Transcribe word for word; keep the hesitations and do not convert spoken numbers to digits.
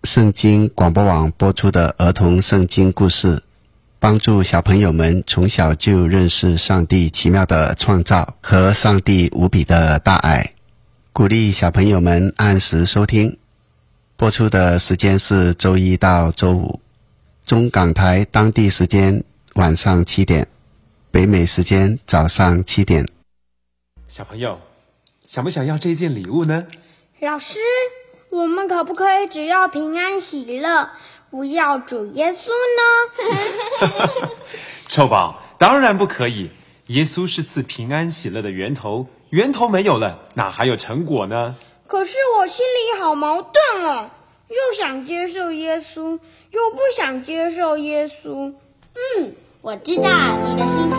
圣经广播网播出的儿童圣经故事，帮助小朋友们从小就认识上帝奇妙的创造和上帝无比的大爱，鼓励小朋友们按时收听。播出的时间是周一到周五，中港台当地时间晚上七点，北美时间早上七点。 小朋友，想不想要这件礼物呢？ 老师，我们可不可以只要平安喜乐，不要主耶稣呢？ 臭宝，当然不可以。耶稣是赐平安喜乐的源头，源头没有了，哪还有成果呢？ 可是我心里好矛盾哦，又想接受耶稣，又不想接受耶稣。 嗯，我知道你的心情